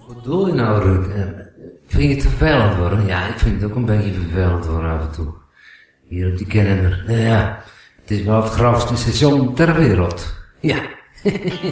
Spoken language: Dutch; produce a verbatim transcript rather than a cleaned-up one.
Wat doe je nou, Ruud? Vind je het vervelend worden? Ja, ik vind het ook een beetje vervelend worden af en toe. Hier op die Kennemer. Nou ja, het is wel het grootste station ter wereld. Ja.